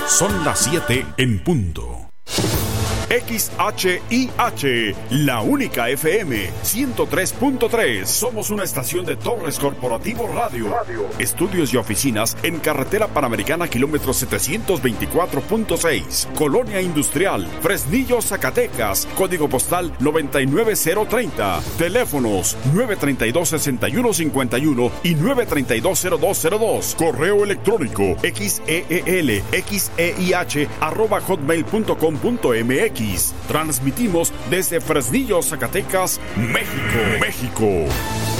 Son las 7 en punto. XHIH, la única FM 103.3. Somos una estación de Torres Corporativo Radio. Estudios y oficinas en Carretera Panamericana, kilómetro 724.6. Colonia Industrial, Fresnillo, Zacatecas. Código postal 99030. Teléfonos 932-6151 y 932-0202. Correo electrónico xeelxeih@hotmail.com.mx. Transmitimos desde Fresnillo, Zacatecas, México.